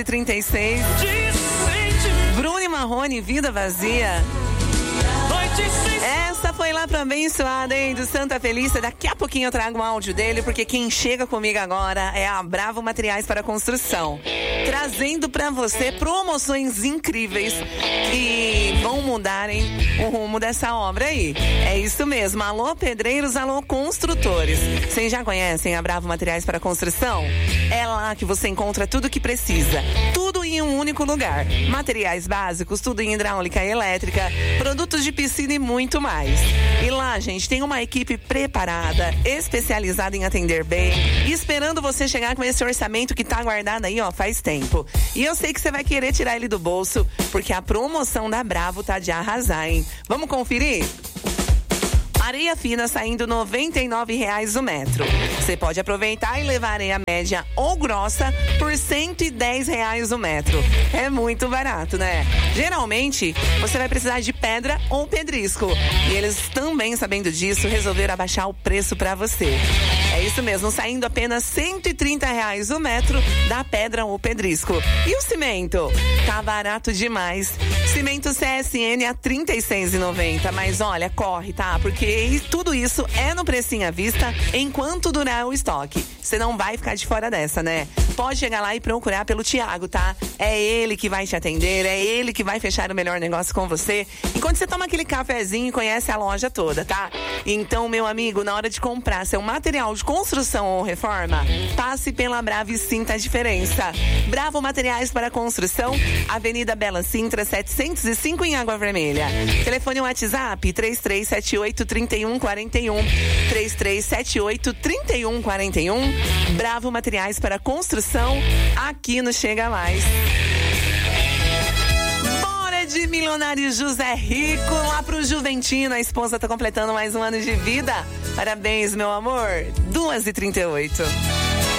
2h36. Bruno e Marrone, Vida Vazia. Essa foi lá pra abençoada, hein, do Santa Felícia. Daqui a pouquinho eu trago um áudio dele, porque quem chega comigo agora é a Bravo Materiais para Construção, trazendo pra você promoções incríveis que vão mudar, hein, o rumo dessa obra aí. É isso mesmo, alô pedreiros, alô construtores. Vocês já conhecem a Bravo Materiais para Construção? É lá que você encontra tudo que precisa, tudo em um único lugar. Materiais básicos, tudo em hidráulica e elétrica, produtos de piscina e muito mais. E lá, gente, tem uma equipe preparada, especializada em atender bem, esperando você chegar com esse orçamento que tá guardado aí, ó, faz tempo. E eu sei que você vai querer tirar ele do bolso, porque a promoção da Bravo tá de arrasar, hein? Vamos conferir? Areia fina saindo R$ 99,00 o metro. Você pode aproveitar e levar areia média ou grossa por R$ 110,00 o metro. É muito barato, né? Geralmente, você vai precisar de pedra ou pedrisco. E eles também, sabendo disso, resolveram abaixar o preço para você. É isso mesmo, saindo apenas R$ 130,00 o metro da pedra ou pedrisco. E o cimento? Tá barato demais. Cimento CSN a R$ 36,90. Mas olha, corre, tá? Porque tudo isso é no precinho à vista enquanto durar o estoque. Você não vai ficar de fora dessa, né? Pode chegar lá e procurar pelo Thiago, tá? É ele que vai te atender, é ele que vai fechar o melhor negócio com você. Enquanto você toma aquele cafezinho e conhece a loja toda, tá? Então, meu amigo, na hora de comprar seu material de construção ou reforma, passe pela Bravo e sinta a diferença. Bravo Materiais para Construção, Avenida Bela Sintra, 705 em Água Vermelha. Telefone WhatsApp 3378-3141. 3378-3141. Bravo Materiais para Construção, aqui no Chega Mais. Bora de Milionário José Rico, lá pro Juventino. A esposa tá completando mais um ano de vida. Parabéns, meu amor. 2h38.